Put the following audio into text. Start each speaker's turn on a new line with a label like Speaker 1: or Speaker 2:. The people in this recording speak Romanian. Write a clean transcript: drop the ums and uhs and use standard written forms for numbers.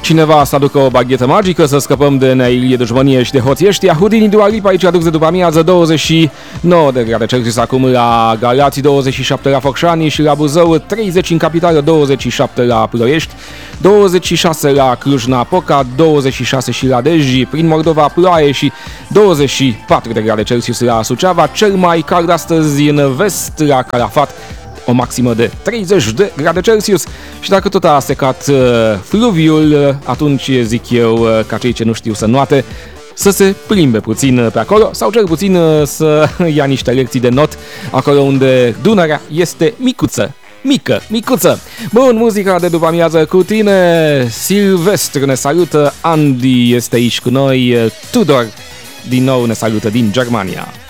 Speaker 1: cineva să aducă o baghetă magică, să scăpăm de neilie, dușmănie și de hoții ăștia. Houdini Dua Lipa aici aduc de după amiază, 29 de grade Celsius acum la Galați, 27 la Focșani și la Buzău, 30 în capitală, 27 la Ploiești, 26 la Cluj-Napoca, 26 și la Dej, prin Moldova ploaie și 24 de grade Celsius la Suceava, cel mai cald astăzi în vest la Calafat, o maximă de 30 de grade Celsius. Și dacă tot a secat fluviul, atunci zic eu ca cei ce nu știu să nuate, să se plimbe puțin pe acolo sau cel puțin să ia niște lecții de not acolo unde Dunărea este micuță. Micuță. Bun, muzica de după amiază cu tine. Silvestru ne salută, Andy este aici cu noi, Tudor din nou ne salută din Germania.